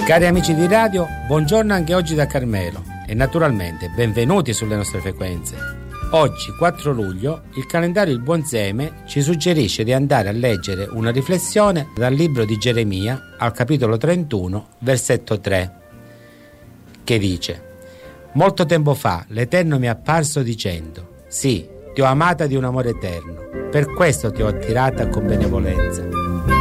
Cari amici di radio, buongiorno anche oggi da Carmelo e naturalmente benvenuti sulle nostre frequenze. Oggi, 4 luglio, il calendario Il Buon Seme ci suggerisce di andare a leggere una riflessione dal libro di Geremia al capitolo 31, versetto 3, che dice: Molto tempo fa l'Eterno mi è apparso dicendo: sì, ti ho amata di un amore eterno, per questo ti ho attirata con benevolenza.